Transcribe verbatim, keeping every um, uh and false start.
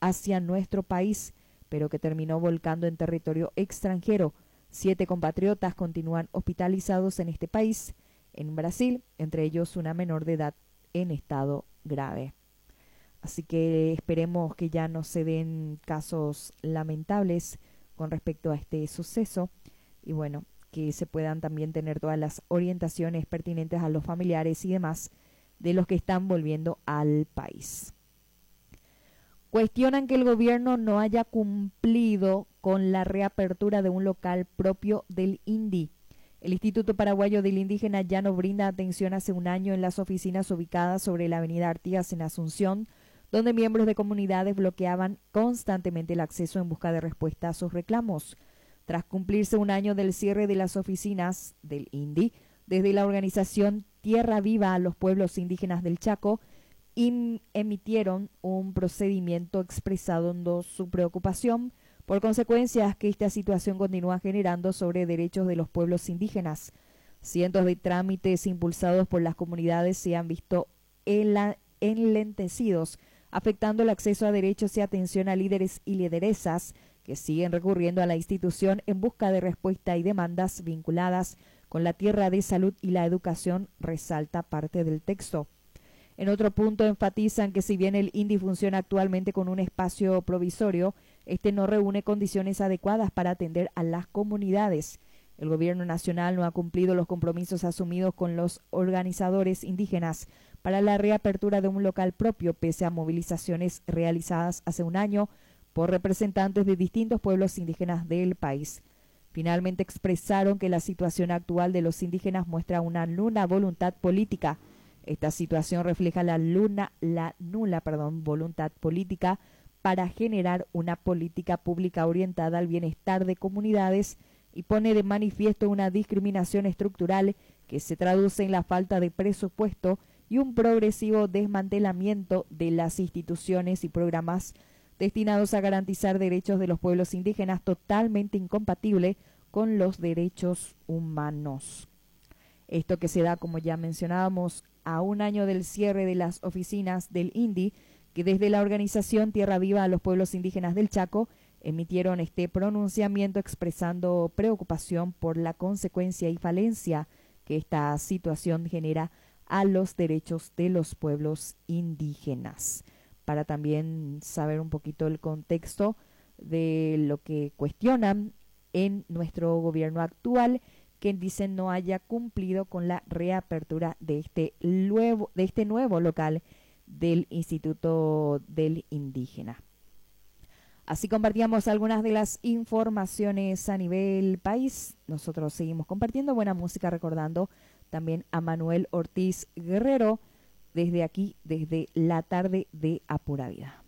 hacia nuestro país, pero que terminó volcando en territorio extranjero. Siete compatriotas continúan hospitalizados en este país, en Brasil, entre ellos una menor de edad en estado grave. Así que esperemos que ya no se den casos lamentables con respecto a este suceso y bueno, que se puedan también tener todas las orientaciones pertinentes a los familiares y demás de los que están volviendo al país. Cuestionan que el gobierno no haya cumplido con la reapertura de un local propio del INDI. El Instituto Paraguayo del Indígena ya no brinda atención hace un año en las oficinas ubicadas sobre la avenida Artigas en Asunción, donde miembros de comunidades bloqueaban constantemente el acceso en busca de respuesta a sus reclamos. Tras cumplirse un año del cierre de las oficinas del INDI, desde la organización Tierra Viva a los pueblos indígenas del Chaco, in- emitieron un procedimiento expresando su preocupación por consecuencias que esta situación continúa generando sobre derechos de los pueblos indígenas. Cientos de trámites impulsados por las comunidades se han visto enlentecidos, afectando el acceso a derechos y atención a líderes y lideresas que siguen recurriendo a la institución en busca de respuesta y demandas vinculadas con la tierra de salud y la educación, resalta parte del texto. En otro punto enfatizan que si bien el INDI funciona actualmente con un espacio provisorio, este no reúne condiciones adecuadas para atender a las comunidades. El gobierno nacional no ha cumplido los compromisos asumidos con los organizadores indígenas para la reapertura de un local propio, pese a movilizaciones realizadas hace un año por representantes de distintos pueblos indígenas del país. Finalmente expresaron que la situación actual de los indígenas muestra una nula voluntad política. Esta situación refleja la, luna, la nula perdón, voluntad política para generar una política pública orientada al bienestar de comunidades y pone de manifiesto una discriminación estructural que se traduce en la falta de presupuesto y un progresivo desmantelamiento de las instituciones y programas destinados a garantizar derechos de los pueblos indígenas, totalmente incompatible con los derechos humanos. Esto que se da, como ya mencionábamos, a un año del cierre de las oficinas del INDI, que desde la organización Tierra Viva a los pueblos indígenas del Chaco emitieron este pronunciamiento expresando preocupación por la consecuencia y falencia que esta situación genera a los derechos de los pueblos indígenas. Para también saber un poquito el contexto de lo que cuestionan en nuestro gobierno actual, que dicen no haya cumplido con la reapertura de este nuevo, de este nuevo local del Instituto del Indígena. Así compartíamos algunas de las informaciones a nivel país. Nosotros seguimos compartiendo buena música, recordando también a Manuel Ortiz Guerrero desde aquí, desde la tarde de A Pura Vida.